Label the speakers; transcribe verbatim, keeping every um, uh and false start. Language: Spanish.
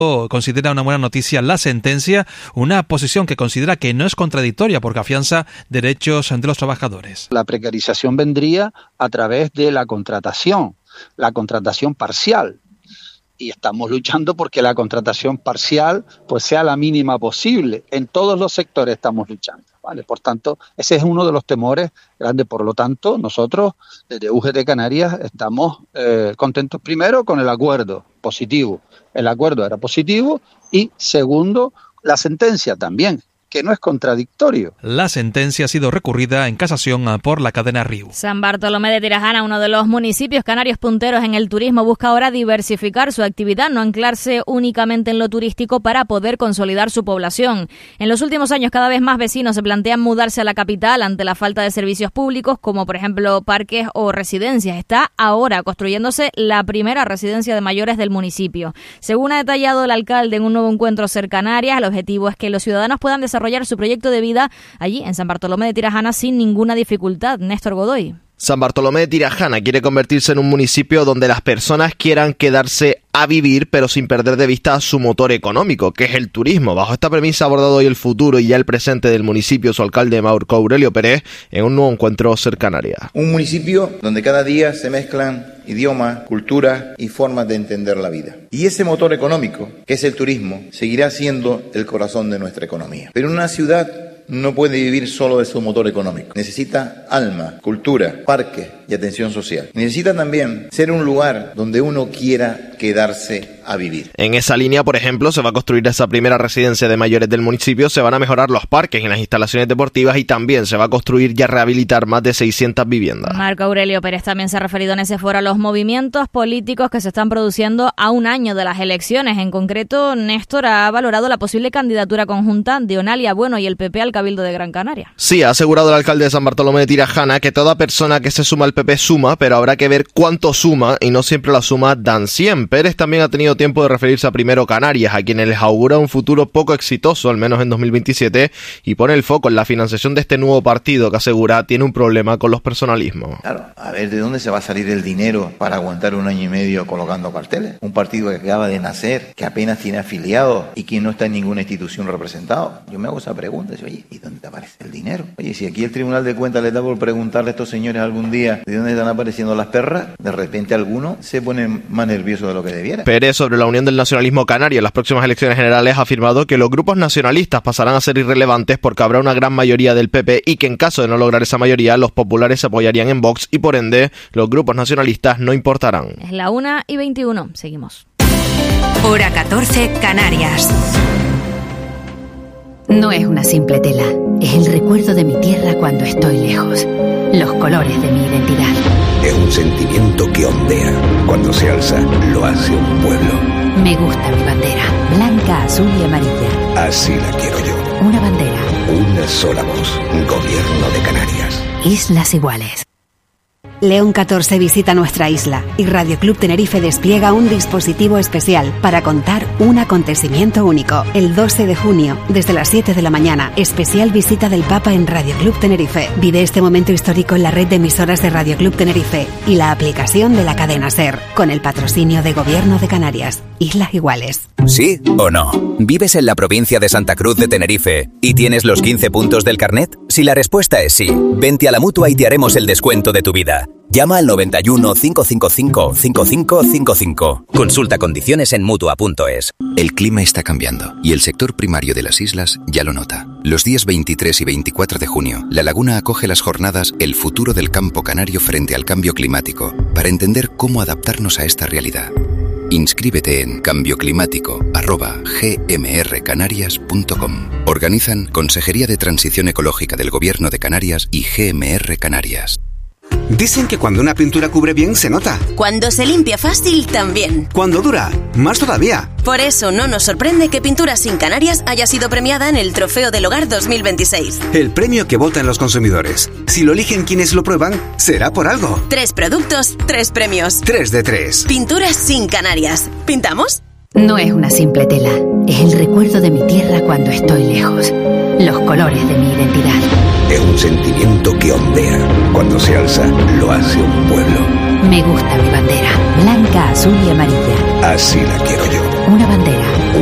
Speaker 1: considera una buena noticia la sentencia, una posición que considera que no es contradictoria porque afianza derechos de los trabajadores.
Speaker 2: La precarización vendría a través de la contratación, la contratación parcial. Y estamos luchando porque la contratación parcial pues sea la mínima posible. En todos los sectores estamos luchando, ¿vale? Por tanto, ese es uno de los temores grandes. Por lo tanto, nosotros desde U G T Canarias estamos eh, contentos primero con el acuerdo positivo. El acuerdo era positivo y segundo, la sentencia también, que no es contradictorio.
Speaker 1: La sentencia ha sido recurrida en casación por la cadena R I U.
Speaker 3: San Bartolomé de Tirajana, uno de los municipios canarios punteros en el turismo, busca ahora diversificar su actividad, no anclarse únicamente en lo turístico para poder consolidar su población. En los últimos años, cada vez más vecinos se plantean mudarse a la capital ante la falta de servicios públicos, como por ejemplo parques o residencias. Está ahora construyéndose la primera residencia de mayores del municipio. Según ha detallado el alcalde en un nuevo encuentro Ser Canarias, el objetivo es que los ciudadanos puedan desarrollar su proyecto de vida allí en San Bartolomé de Tirajana sin ninguna dificultad. Néstor Godoy.
Speaker 4: San Bartolomé de Tirajana quiere convertirse en un municipio donde las personas quieran quedarse a vivir, pero sin perder de vista su motor económico, que es el turismo. Bajo esta premisa ha abordado hoy el futuro y ya el presente del municipio su alcalde Marco Aurelio Pérez en un nuevo encuentro Ser Canarias.
Speaker 5: Un municipio donde cada día se mezclan idiomas, culturas y formas de entender la vida. Y ese motor económico, que es el turismo, seguirá siendo el corazón de nuestra economía. Pero una ciudad no puede vivir solo de su motor económico. Necesita alma, cultura, parques y atención social. Necesita también ser un lugar donde uno quiera quedarse a vivir.
Speaker 4: En esa línea, por ejemplo, se va a construir esa primera residencia de mayores del municipio, se van a mejorar los parques y las instalaciones deportivas y también se va a construir y a rehabilitar más de seiscientas viviendas.
Speaker 3: Marco Aurelio Pérez también se ha referido en ese foro a los movimientos políticos que se están produciendo a un año de las elecciones. En concreto, Néstor ha valorado la posible candidatura conjunta de Onalia Bueno y el P P al Cabildo de Gran Canaria.
Speaker 4: Sí, ha asegurado el alcalde de San Bartolomé de Tirajana que toda persona que se suma al P P suma, pero habrá que ver cuánto suma y no siempre las sumas dan cien. Pérez también ha tenido tiempo de referirse a Primero Canarias, a quienes les augura un futuro poco exitoso, al menos en dos mil veintisiete, y pone el foco en la financiación de este nuevo partido que asegura tiene un problema con los personalismos.
Speaker 5: Claro, a ver de dónde se va a salir el dinero para aguantar un año y medio colocando carteles. Un partido que acaba de nacer, que apenas tiene afiliados y que no está en ninguna institución representado. Yo me hago esa pregunta, oye, ¿y dónde aparece el dinero? Oye, si aquí el Tribunal de Cuentas les da por preguntarle a estos señores algún día de dónde están apareciendo las perras, de repente alguno se pone más nervioso de lo que debiera.
Speaker 4: Pérez, sobre la unión del nacionalismo canario en las próximas elecciones generales, ha afirmado que los grupos nacionalistas pasarán a ser irrelevantes porque habrá una gran mayoría del P P y que en caso de no lograr esa mayoría, los populares se apoyarían en Vox y por ende los grupos nacionalistas no importarán.
Speaker 3: Es la una y veintiuno. Seguimos.
Speaker 6: Hora catorce, Canarias. No es una simple tela, es el recuerdo de mi tierra cuando estoy lejos, los colores de mi identidad.
Speaker 7: Es un sentimiento que ondea, cuando se alza lo hace un pueblo.
Speaker 6: Me gusta mi bandera, blanca, azul y amarilla.
Speaker 7: Así la quiero yo.
Speaker 6: Una bandera.
Speaker 7: Una sola voz, Gobierno de Canarias.
Speaker 6: Islas iguales.
Speaker 8: León catorce visita nuestra isla y Radio Club Tenerife despliega un dispositivo especial para contar un acontecimiento único. El doce de junio, desde las siete de la mañana, especial visita del Papa en Radio Club Tenerife. Vive este momento histórico en la red de emisoras de Radio Club Tenerife y la aplicación de la cadena SER, con el patrocinio de Gobierno de Canarias. Islas iguales.
Speaker 9: ¿Sí o no? ¿Vives en la provincia de Santa Cruz de Tenerife y tienes los quince puntos del carnet? Si la respuesta es sí, vente a la Mutua y te haremos el descuento de tu vida. Llama al noventa y uno, cinco cinco cinco, cinco cinco cinco cinco. Consulta condiciones en Mutua punto es.
Speaker 10: El clima está cambiando y el sector primario de las islas ya lo nota. Los días veintitrés y veinticuatro de junio, La Laguna acoge las jornadas El futuro del campo canario frente al cambio climático para entender cómo adaptarnos a esta realidad. Inscríbete en cambio climático arroba g m r canarias punto com. Organizan Consejería de Transición Ecológica del Gobierno de Canarias y G M R Canarias.
Speaker 11: Dicen que cuando una pintura cubre bien se nota.
Speaker 12: Cuando se limpia fácil también.
Speaker 11: Cuando dura, más todavía.
Speaker 12: Por eso no nos sorprende que Pinturas Sin Canarias haya sido premiada en el Trofeo del Hogar dos mil veintiséis.
Speaker 11: El premio que votan los consumidores. Si lo eligen quienes lo prueban, será por algo.
Speaker 12: Tres productos, tres premios.
Speaker 11: Tres de tres.
Speaker 12: Pinturas Sin Canarias. ¿Pintamos?
Speaker 6: No es una simple tela, es el recuerdo de mi tierra cuando estoy lejos, los colores de mi identidad.
Speaker 7: Es un sentimiento que ondea, cuando se alza lo hace un pueblo.
Speaker 6: Me gusta mi bandera, blanca, azul y amarilla.
Speaker 7: Así la quiero yo.
Speaker 6: Una bandera